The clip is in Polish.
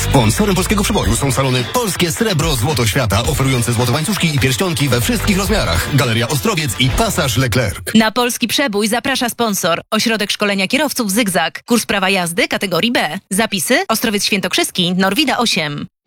Sponsorem Polskiego Przeboju są salony Polskie Srebro Złoto Świata, oferujące złote łańcuszki i pierścionki we wszystkich rozmiarach. Galeria Ostrowiec i Pasaż Leclerc. Na Polski Przebój zaprasza sponsor. Ośrodek Szkolenia Kierowców Zygzak. Kurs prawa jazdy kategorii B. Zapisy: Ostrowiec Świętokrzyski, Norwida 8.